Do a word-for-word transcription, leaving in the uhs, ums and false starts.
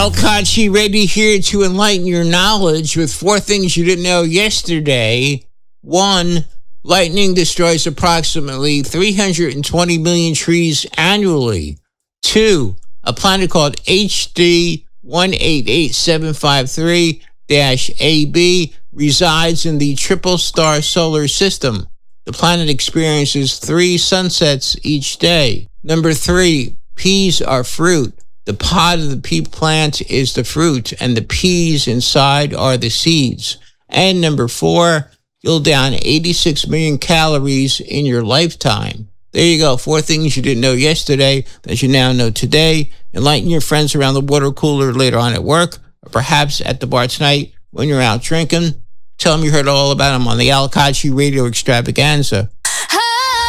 Al Kachi ready here to enlighten your knowledge with four things you didn't know yesterday. One, lightning destroys approximately three hundred twenty million trees annually. Two, a planet called H D one eight eight seven five three A B resides in the triple star solar system. The planet experiences three sunsets each day. Number three, peas are fruit. The pod of the pea plant is the fruit, and the peas inside are the seeds. And number four, you'll down eighty-six million calories in your lifetime. There you go. Four things you didn't know yesterday that you now know today. Enlighten your friends around the water cooler later on at work, or perhaps at the bar tonight when you're out drinking. Tell them you heard all about them on the Al Kachi Radio Extravaganza.